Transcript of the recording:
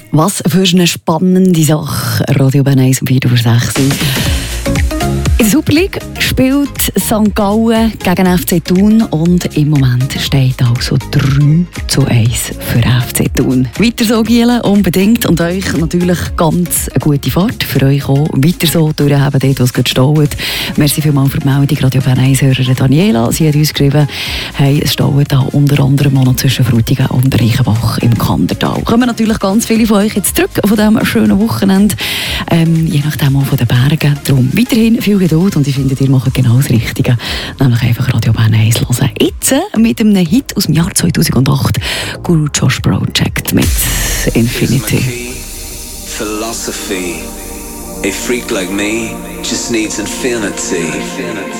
Was für eine spannende Sache. Radio Bern 1 um 4:06 Uhr. In der Super League spielt St. Gallen gegen FC Thun und im Moment steht also 3:1 für FC Thun. Weiter so, Giele, unbedingt. Und euch natürlich ganz eine gute Fahrt. Für euch auch weiter so durchhaben, dort, wo es gerade staut. Merci vielmals für die Meldung, Radio Bern 1-Hörerin Daniela. Sie hat uns geschrieben, hey, es staut da unter anderem auch noch zwischen Frutigen und Reichenbach im Kandertal. Kommen natürlich ganz viele von euch jetzt zurück von diesem schönen Wochenende. Je nachdem auch von den Bergen. Darum weiterhin viel Geduld und ich finde, ihr macht genau das Richtige. Nämlich einfach Radio Bern 1 hören. Jetzt mit einem Hit aus dem Jahr 2008. Guru Josh Project mit Infinity. Philosophy. A freak like me just needs infinity.